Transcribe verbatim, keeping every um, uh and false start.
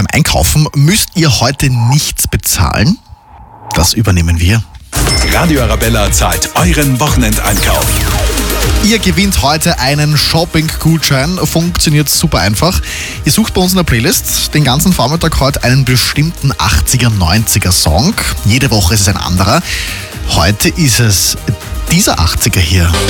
Beim Einkaufen müsst ihr heute nichts bezahlen. Das übernehmen wir. Radio Arabella zahlt euren Wochenendeinkauf. Ihr gewinnt heute einen Shopping-Gutschein. Funktioniert super einfach. Ihr sucht bei uns in der Playlist den ganzen Vormittag heute einen bestimmten achtziger, neunziger Song. Jede Woche ist es ein anderer. Heute ist es dieser achtziger hier.